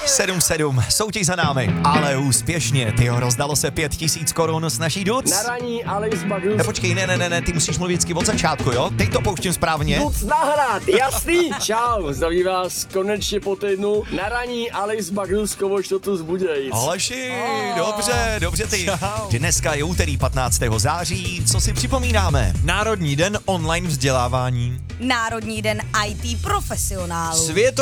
7-7, soutěž za námi, ale úspěšně, tyjo, rozdalo se 5000 korun s naší Duc. Na raní Aleš Bagus. Počkej, ne, ty musíš mluvit vždycky od začátku, jo? Teď to pouštím správně. Duc nahrát, jasný? Čau, zdraví vás konečně po týdnu. Na raní Aleš Bagus, kovož to tu zbuděj. Aleši, dobře ty. Dneska je úterý 15. září, co si připomínáme? Národní den online vzdělávání. Národní den IT profesionálů.